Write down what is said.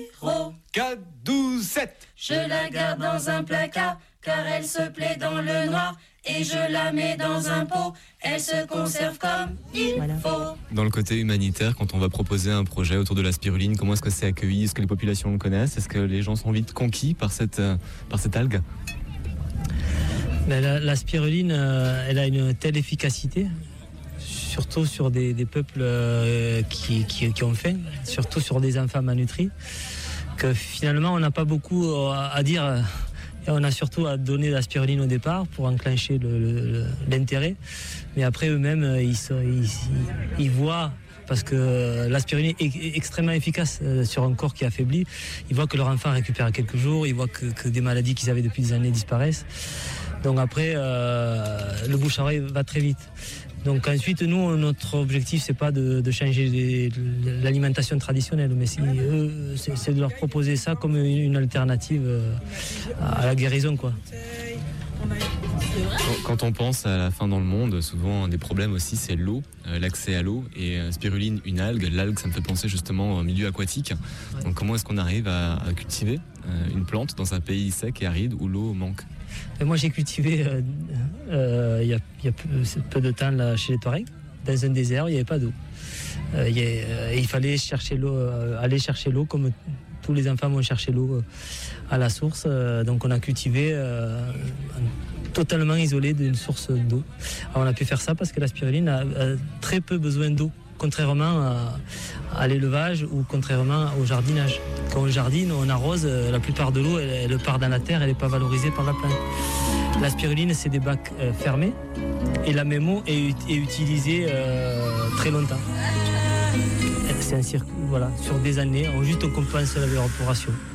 0. 4, 12, 7. Je la garde dans un placard, car elle se plaît dans le noir. Et je la mets dans un pot, elle se conserve comme il faut. Dans le côté humanitaire, quand on va proposer un projet autour de la spiruline, comment est-ce que c'est accueilli? Est-ce que les populations le connaissent? Est-ce que les gens sont vite conquis par cette algue? La spiruline, elle a une telle efficacité, surtout sur des peuples qui ont faim, surtout sur des enfants malnutris, que finalement on n'a pas beaucoup à dire. Et on a surtout à donner la spiruline au départ pour enclencher l'intérêt. Mais après eux-mêmes, ils voient, parce que la spiruline est extrêmement efficace sur un corps qui est affaibli. Ils voient que leur enfant récupère quelques jours, ils voient que des maladies qu'ils avaient depuis des années disparaissent. Donc après, le bouche à oreille va très vite. Donc ensuite, nous, notre objectif, c'est pas de changer l'alimentation traditionnelle, mais c'est de leur proposer ça comme une alternative à la guérison, quoi. Quand on pense à la faim dans le monde, souvent un des problèmes aussi, c'est l'eau, l'accès à l'eau. Et spiruline, une algue. L'algue, ça me fait penser justement au milieu aquatique. Donc comment est-ce qu'on arrive à cultiver une plante dans un pays sec et aride où l'eau manque? Moi, j'ai cultivé il y a peu de temps là, chez les Touaregs, dans un désert, il n'y avait pas d'eau. Il fallait aller chercher l'eau comme tous les enfants vont chercher l'eau à la source. Donc on a cultivé totalement isolé d'une source d'eau. Alors on a pu faire ça parce que la spiruline a très peu besoin d'eau, contrairement à l'élevage ou contrairement au jardinage. Quand on jardine, on arrose, la plupart de l'eau, elle part dans la terre, elle n'est pas valorisée par la plante. La spiruline, c'est des bacs fermés et la même eau est utilisée très longtemps. C'est un circuit, voilà, sur des années, juste on compense l'évaporation.